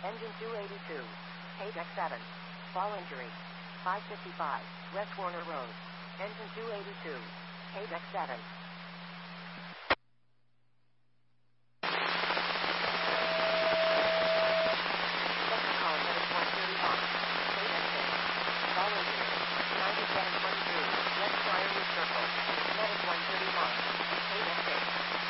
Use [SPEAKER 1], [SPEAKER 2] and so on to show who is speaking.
[SPEAKER 1] Engine 282. Page X7. Fall injury. 555. West Warner Road. Engine 282. Page X7.